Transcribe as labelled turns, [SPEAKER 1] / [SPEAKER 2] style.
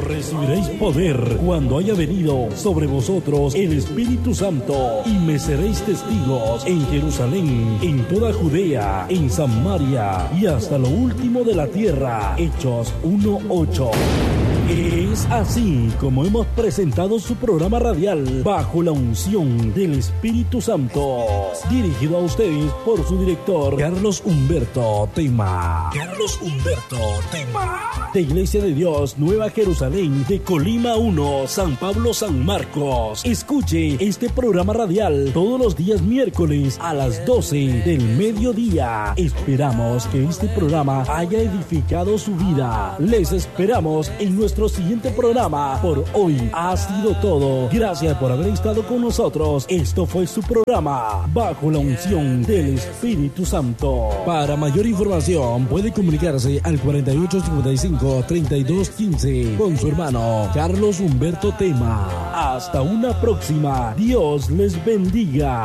[SPEAKER 1] recibiréis poder cuando haya venido sobre vosotros el Espíritu Santo, y me seréis testigos en Jerusalén, en toda Judea, en Samaria y hasta lo último de la tierra. Hechos 1:8. Es así como hemos presentado su programa radial Bajo la Unción del Espíritu Santo, dirigido a ustedes por su director Carlos Humberto Tema. De Iglesia de Dios Nueva Jerusalén, de Colima 1, San Pablo, San Marcos. Escuche este programa radial todos los días miércoles a las 12 del mediodía. Esperamos que este programa haya edificado su vida. Les esperamos en nuestro siguiente programa. Por hoy ha sido todo. Gracias por haber estado con nosotros. Esto fue su programa Bajo la Unción del Espíritu Santo. Para mayor información puede comunicarse al 4855-3215 con su hermano Carlos Humberto Tema. Hasta una próxima. Dios les bendiga.